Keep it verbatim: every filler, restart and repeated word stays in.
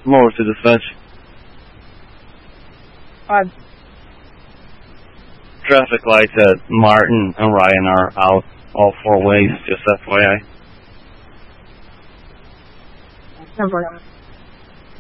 More to dispatch. Five. Traffic lights at Martin and Ryan are out all four ways, just F Y I. Ten four.